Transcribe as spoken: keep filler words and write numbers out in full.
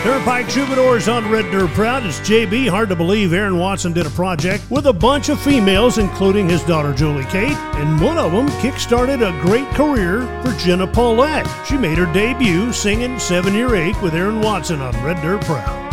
Turnpike Troubadours on Red Dirt Proud. It's J B. Hard to believe Aaron Watson did a project with a bunch of females, including his daughter Julie Kate, and one of them kick-started a great career for Jenna Paulette. She made her debut singing Seven Year Ache with Aaron Watson on Red Dirt Proud.